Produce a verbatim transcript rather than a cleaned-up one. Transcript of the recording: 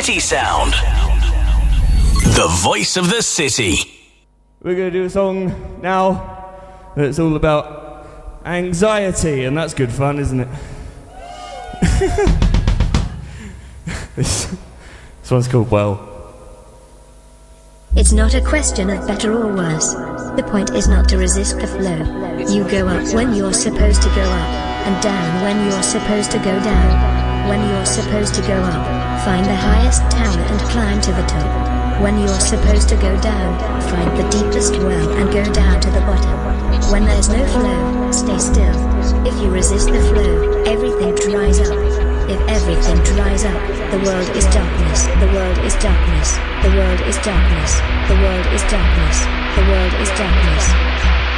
City Sound. The voice of the city. We're going to do a song now that's all about anxiety, and that's good fun, isn't it? this, this one's called Well. It's not a question of better or worse. The point is not to resist the flow. You go up when you're supposed to go up, and down when you're supposed to go down. When you're supposed to go up, find the highest tower and climb to the top. When you're supposed to go down, find the deepest well and go down to the bottom. When there's no flow, stay still. If you resist the flow, everything dries up. If everything dries up, the world is darkness. The world is darkness. The world is darkness. The world is darkness. The world is darkness.